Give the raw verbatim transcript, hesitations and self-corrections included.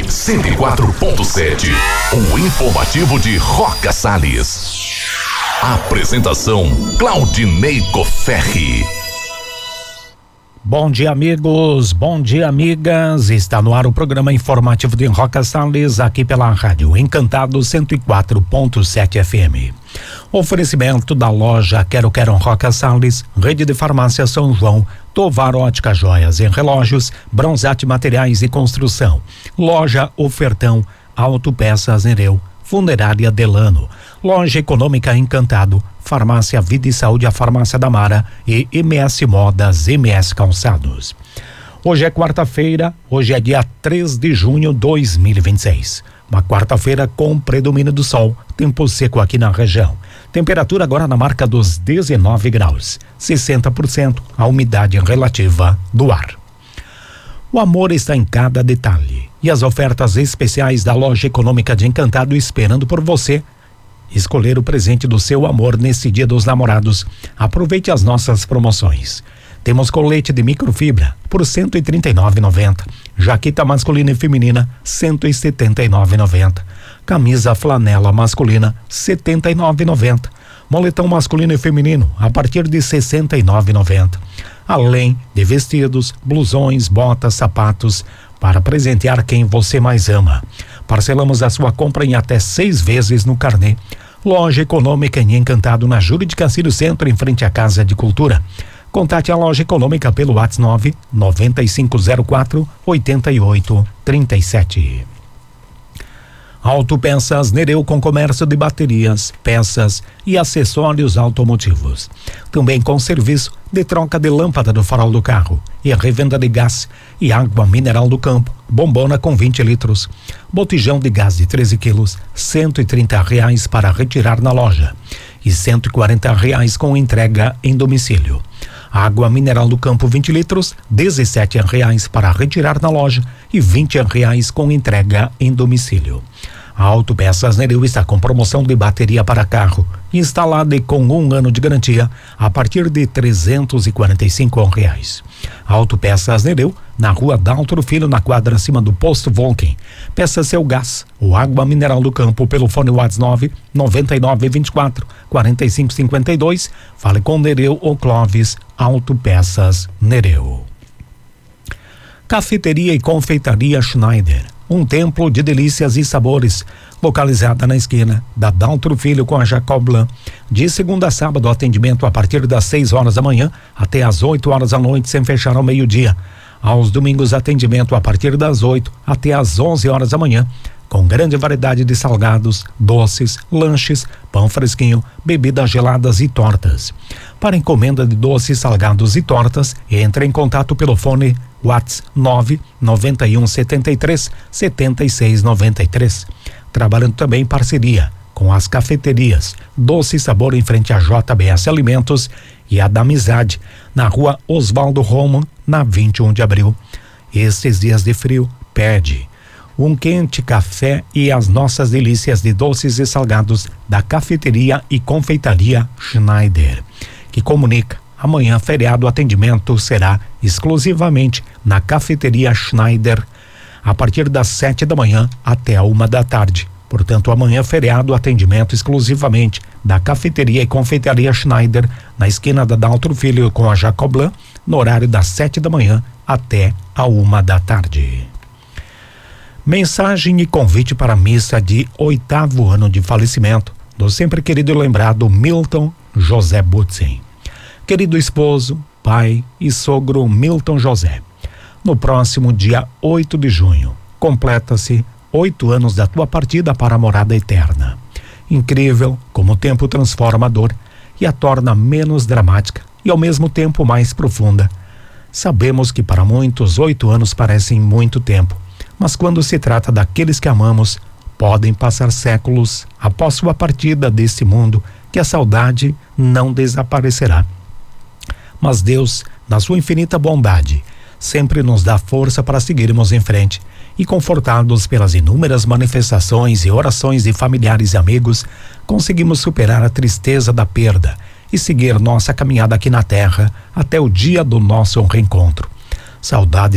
cento e quatro ponto sete. O informativo de Roca Salles. Apresentação Claudinei Cofferri. Bom dia, amigos, bom dia, amigas. Está no ar o programa informativo de Roca Salles, aqui pela Rádio Encantado cento e quatro ponto sete F M. Oferecimento da loja Quero Quero Roca Salles, Rede de Farmácia São João, Tovar Ótica Joias e Relógios, Bronzate Materiais e Construção, Loja Ofertão, Autopeças Nereu, Funerária Delano, Loja Econômica Encantado, Farmácia Vida e Saúde, a Farmácia da Mara e M S Modas, M S Calçados. Hoje é quarta-feira, hoje é dia três de junho de dois mil e vinte e seis. Uma quarta-feira com predomínio do sol, tempo seco aqui na região. Temperatura agora na marca dos dezenove graus, sessenta por cento a umidade relativa do ar. O amor está em cada detalhe e as ofertas especiais da Loja Econômica de Encantado esperando por você escolher o presente do seu amor nesse Dia dos Namorados. Aproveite as nossas promoções. Temos colete de microfibra por cento e trinta e nove reais e noventa centavos. Jaqueta masculina e feminina cento e setenta e nove reais e noventa centavos. Camisa flanela masculina setenta e nove reais e noventa centavos. Moletom masculino e feminino a partir de sessenta e nove reais e noventa centavos. Além de vestidos, blusões, botas, sapatos para presentear quem você mais ama. Parcelamos a sua compra em até seis vezes no carnê. Loja Econômica em Encantado, na Júlio de Castilho Centro, em frente à Casa de Cultura. Contate a Loja Econômica pelo WhatsApp nove nove cinco zero quatro oito oito três sete. Autopeças Nereu, com comércio de baterias, peças e acessórios automotivos. Também com serviço de troca de lâmpada do farol do carro e revenda de gás e água mineral do campo, bombona com vinte litros. Botijão de gás de treze quilos, cento e trinta reais para retirar na loja e cento e quarenta reais com entrega em domicílio. Água mineral do campo vinte litros, dezessete reais para retirar na loja e vinte reais com entrega em domicílio. A Autopeças Nereu está com promoção de bateria para carro, instalada e com um ano de garantia, a partir de trezentos e quarenta e cinco reais. Autopeças Nereu, na rua Daltro Filho, na quadra acima do posto Volken. Peça seu gás ou água mineral do campo pelo fone WhatsApp nove nove nove vinte e quatro quarenta e cinco cinquenta e dois. Fale com Nereu ou Clóvis. Autopeças Nereu. Cafeteria e Confeitaria Schneider, um templo de delícias e sabores, localizada na esquina da Daltro Filho com a Jacob Blanc. De segunda a sábado, atendimento a partir das seis horas da manhã até as oito horas da noite, sem fechar ao meio-dia. Aos domingos, atendimento a partir das oito até as onze horas da manhã, com grande variedade de salgados, doces, lanches, pão fresquinho, bebidas geladas e tortas. Para encomenda de doces, salgados e tortas, entre em contato pelo fone WhatsApp nove nove um sete três sete seis nove três. Trabalhando também em parceria com as cafeterias Doce Sabor em frente a J B S Alimentos e a da Amizade, na rua Oswaldo Roman, na vinte e um de abril. Estes dias de frio, pede um quente café e as nossas delícias de doces e salgados da Cafeteria e Confeitaria Schneider, que comunica: amanhã, feriado, o atendimento será exclusivamente na Cafeteria Schneider, a partir das sete da manhã até a uma da tarde. Portanto, amanhã, feriado, atendimento exclusivamente da Cafeteria e Confeitaria Schneider, na esquina da Daltro Filho com a Jacob Blanc, no horário das sete da manhã até a uma da tarde. Mensagem e convite para a missa de oitavo ano de falecimento do sempre querido e lembrado Milton José Butzen. Querido esposo, pai e sogro Milton José, no próximo dia oito de junho, completa-se oito anos da tua partida para a morada eterna. Incrível como o tempo transforma a dor e a torna menos dramática e ao mesmo tempo mais profunda. Sabemos que para muitos oito anos parecem muito tempo, mas quando se trata daqueles que amamos, podem passar séculos após sua partida deste mundo, que a saudade não desaparecerá. Mas Deus, na sua infinita bondade, sempre nos dá força para seguirmos em frente e, confortados pelas inúmeras manifestações e orações de familiares e amigos, conseguimos superar a tristeza da perda e seguir nossa caminhada aqui na terra até o dia do nosso reencontro. Saudade